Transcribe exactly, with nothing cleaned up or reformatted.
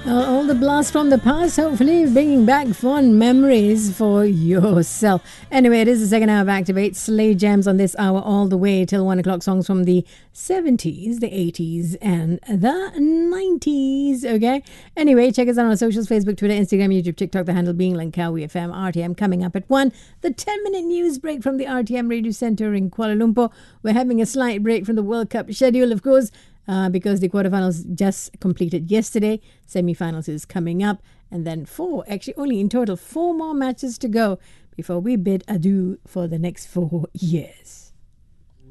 Uh, all the blasts from the past, hopefully bringing back fond memories for yourself. Anyway, it is the second hour of Activate. Slay Gems on this hour all the way till one o'clock. Songs from the seventies, the eighties, and the nineties. Okay? Anyway, check us out on our socials, Facebook, Twitter, Instagram, YouTube, TikTok, the handle being Langkawi F M, R T M. Coming up at one, the ten-minute news break from the R T M Radio Centre in Kuala Lumpur. We're having a slight break from the World Cup schedule, of course. Uh, because the quarterfinals just completed yesterday. Semi-finals is coming up. And then four, actually only in total, four more matches to go before we bid adieu for the next four years.